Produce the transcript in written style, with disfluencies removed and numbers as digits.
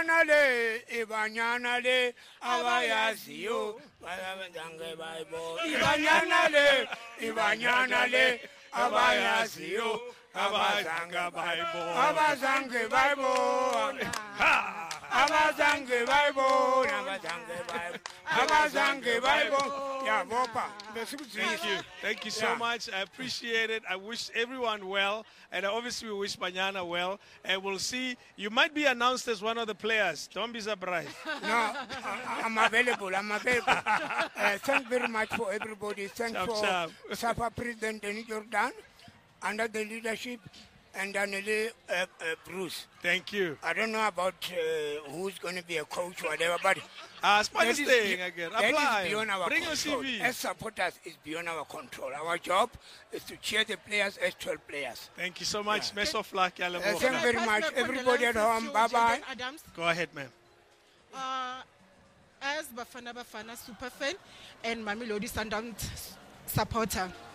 Ibanyana le, abayaziyo, bayabenzange bayibo. Ibanyana le, abayaziyo, abazange bayibo. Abazange Bible. Yeah, Bopa. Thank you so much. I appreciate it. I wish everyone well, and obviously we wish Banyana well. And we'll see. You might be announced as one of the players. Don't be surprised. No, I'm available. Thank you very much for everybody. Thanks for Safa President Denis Jordan under the leadership. And Daniele Bruce. Thank you. I don't know about who's going to be a coach or whatever, but Spanish staying again. Apply. Beyond our Bring control. your CV. As supporters, it's beyond our control. Our job is to cheer the players as 12 players. Thank you so much. Best of luck. Thank you very much. Everybody at home, bye-bye. Go ahead, ma'am. As Bafana super fan and Mamelodi Sundowns supporter.